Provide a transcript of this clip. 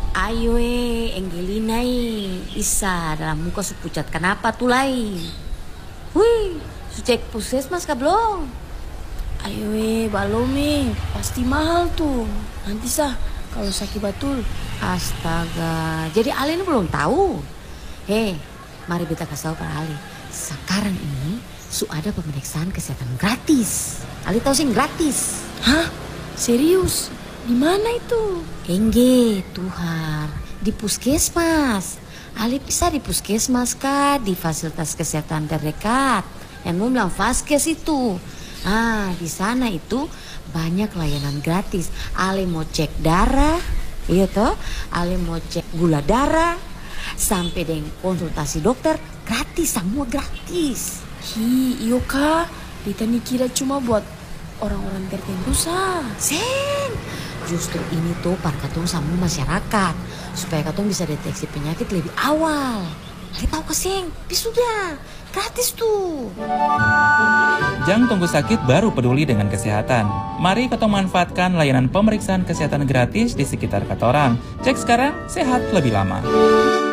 Ayo Angelina Isa dalam muka su pucat kenapa tuh lai? Wih, su cek puskesmas kah belum? Ayo balom pasti mahal tuh. Nanti sah kalau sakit batul. Astaga, jadi Ali ini belum tahu. Mari kita kasih tahu para Ali. Sekarang ini su ada pemeriksaan kesehatan gratis. Ali tahu sih gratis. Hah? Serius? Di mana itu? Engge, Tuhar, di puskesmas. Ali bisa di puskesmas kah, di fasilitas kesehatan terdekat. Yang mau bilang Vaskes itu. Di sana itu banyak layanan gratis. Ali mau cek darah, iya toh? Ali mau cek gula darah, sampai dengan konsultasi dokter gratis, semua gratis. Iyo kak, Rita nih kira cuma buat orang-orang tertentu sah. Sen, justru ini tuh para katong sama masyarakat supaya katong bisa deteksi penyakit lebih awal. Ali tahu kesing, sudah gratis tuh. Jangan tunggu sakit baru peduli dengan kesehatan. Mari katong manfaatkan layanan pemeriksaan kesehatan gratis di sekitar katorang. Cek sekarang, sehat lebih lama.